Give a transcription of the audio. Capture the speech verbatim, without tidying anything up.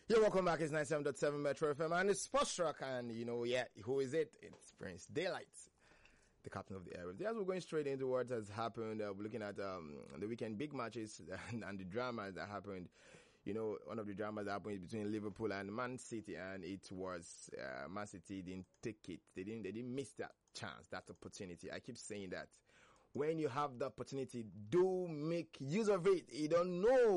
Yeah, welcome back. It's ninety-seven point seven Metro F M and it's Sports Truck. And you know, yeah, who is it? It's Prince Daylight, the captain of the airwaves. As we're going straight into what has happened, uh, we're looking at um, the weekend big matches and, and the dramas that happened. You know, one of the dramas that happened between Liverpool and Man City, and it was uh, Man City didn't take it. They didn't. They didn't miss that chance, that opportunity. I keep saying that when you have the opportunity, do make use of it. You don't know